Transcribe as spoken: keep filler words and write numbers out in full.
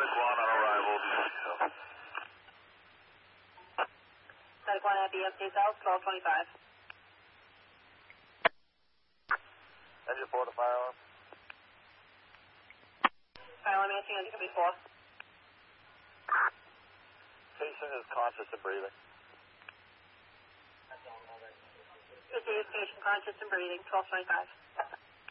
Static one on arrival. Static one at B M C South, twelve twenty-five. Engine four to fire alarm. Fire alarm answering, engine company four. Patient is conscious and breathing. Receive patient conscious and breathing, twelve twenty-five.